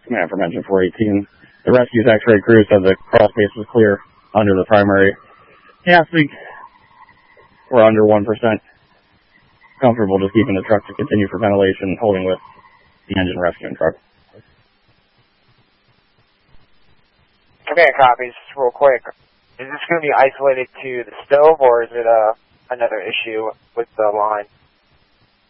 Command from engine 418. The rescue's X-ray crew said the crawl space was clear under the primary gas leak. We're under 1%. Comfortable just keeping the truck to continue for ventilation, holding with the engine rescuing truck. Command copies, real quick. Is this going to be isolated to the stove, or is it another issue with the line?